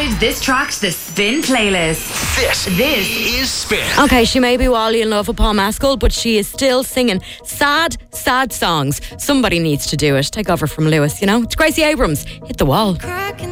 added this track to the Spin playlist. This is Spin. Okay, she may be wildly in love with Paul Mescal, but she is still singing sad songs. Somebody needs to do it. Take over from Lewis, you know. It's Gracie Abrams. Hit the wall. Cracking